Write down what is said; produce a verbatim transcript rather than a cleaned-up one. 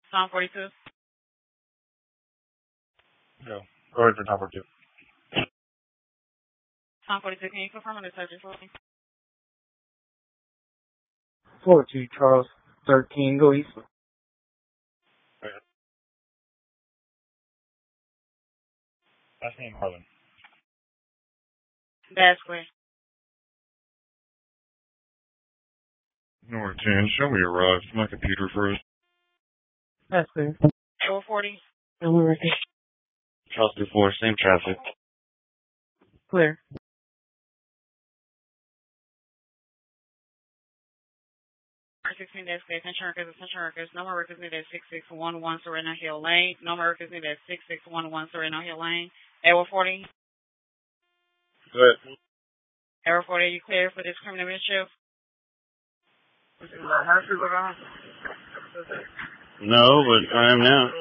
Tom forty-two. No. Go ahead for Tom forty-two. Tom forty-two, can you confirm on the subject for me? forty-two, Charles thirteen, go east. Right. Last name Harlan. Vasquez. Number ten, show me your ride. My computer first. That's clear. four forty. And we're ready. Charles two four, same traffic. Clear. sixteen dash six, insurance records, insurance records. No more records needed at six six one one Serena Hill Lane. No more records needed at six six one one Serena Hill Lane. Error forty. Go ahead. Error forty, are you clear for this criminal mischief? No, but I am now.